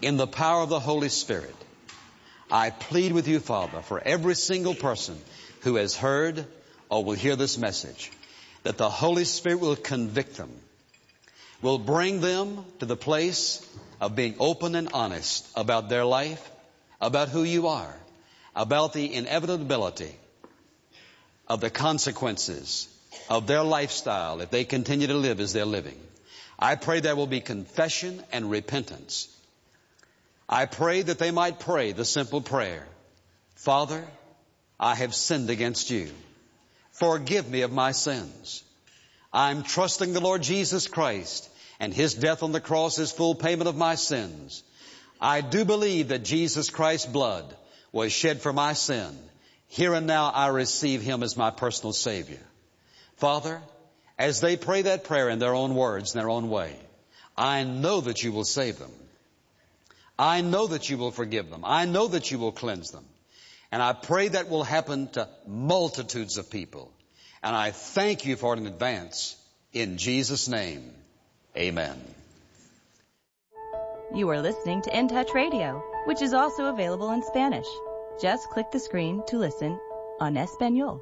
in the power of the Holy Spirit, I plead with you, Father, for every single person who has heard or will hear this message, that the Holy Spirit will convict them, will bring them to the place of being open and honest about their life, about who you are, about the inevitability of the consequences of their lifestyle if they continue to live as they're living. I pray there will be confession and repentance. I pray that they might pray the simple prayer, Father, I have sinned against you. Forgive me of my sins. I'm trusting the Lord Jesus Christ and His death on the cross is full payment of my sins. I do believe that Jesus Christ's blood was shed for my sin. Here and now I receive Him as my personal Savior. Father, as they pray that prayer in their own words, in their own way, I know that you will save them. I know that you will forgive them. I know that you will cleanse them. And I pray that will happen to multitudes of people. And I thank you for it in advance. In Jesus' name, amen. You are listening to In Touch Radio, which is also available in Spanish. Just click the screen to listen en español.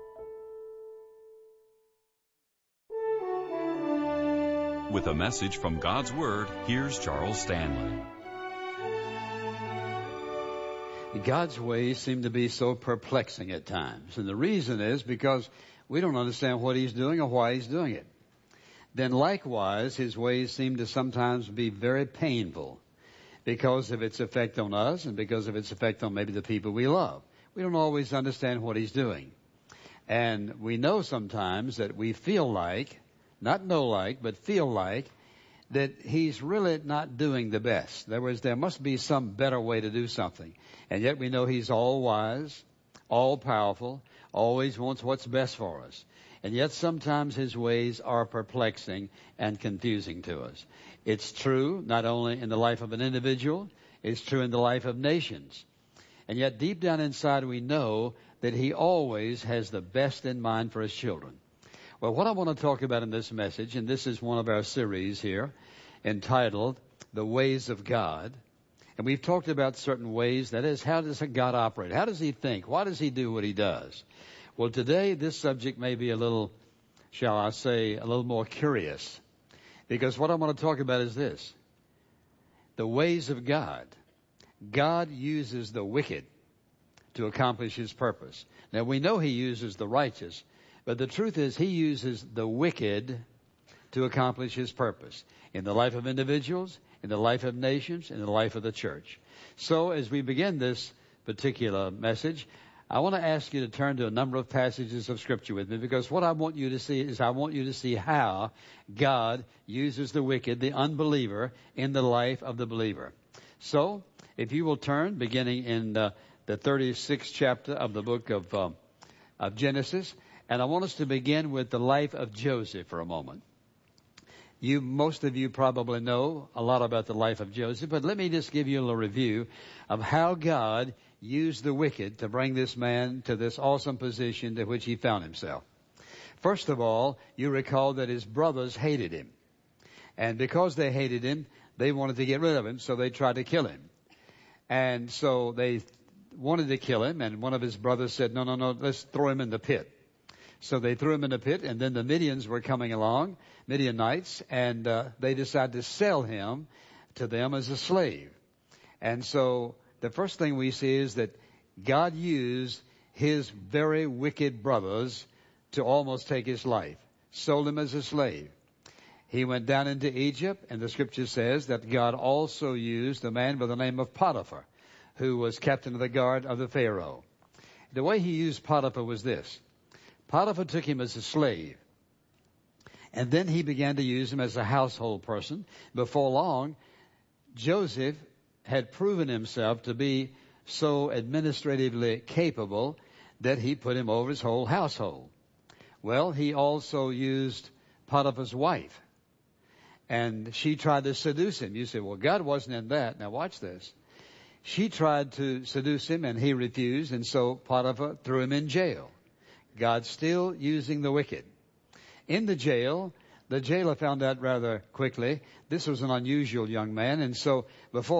With a message from God's Word, here's Charles Stanley. God's ways seem to be so perplexing at times. And the reason is because we don't understand what He's doing or why He's doing it. Then likewise, His ways seem to sometimes be very painful because of its effect on us and because of its effect on maybe the people we love. We don't always understand what He's doing. And we know sometimes that we feel like, not know like, but feel like, that He's really not doing the best. In other words, there must be some better way to do something. And yet we know He's all wise, all powerful, always wants what's best for us. And yet sometimes His ways are perplexing and confusing to us. It's true not only in the life of an individual, it's true in the life of nations. And yet deep down inside we know that He always has the best in mind for His children. Well, what I want to talk about in this message, and this is one of our series here, entitled The Ways of God. And we've talked about certain ways, that is, how does God operate? How does He think? Why does He do what He does? Well, today this subject may be a little, shall I say, a little more curious. Because what I want to talk about is this. The ways of God. God uses the wicked to accomplish His purpose. Now, we know He uses the righteous, but the truth is He uses the wicked to accomplish His purpose in the life of individuals, in the life of nations, in the life of the church. So as we begin this particular message, I want to ask you to turn to a number of passages of Scripture with me, because what I want you to see is I want you to see how God uses the wicked, the unbeliever, in the life of the believer. So if you will turn, beginning in the 36th chapter of the book of Genesis, and I want us to begin with the life of Joseph for a moment. Most of you probably know a lot about the life of Joseph, but let me just give you a little review of how God used the wicked to bring this man to this awesome position to which he found himself. First of all, you recall that his brothers hated him. And because they hated him, they wanted to get rid of him, so they tried to kill him. And so they wanted to kill him, and one of his brothers said, no, let's throw him in the pit. So they threw him in the pit, and then the Midians were coming along, Midianites, and they decided to sell him to them as a slave. And so the first thing we see is that God used his very wicked brothers to almost take his life, sold him as a slave. He went down into Egypt, and the Scripture says that God also used a man by the name of Potiphar, who was captain of the guard of the Pharaoh. The way he used Potiphar was this. Potiphar took him as a slave, and then he began to use him as a household person. Before long, Joseph had proven himself to be so administratively capable that he put him over his whole household. Well, he also used Potiphar's wife, and she tried to seduce him. You say, well, God wasn't in that. Now watch this. She tried to seduce him, and he refused, and so Potiphar threw him in jail. God still using the wicked. In the jail, the jailer found out rather quickly this was an unusual young man, and so before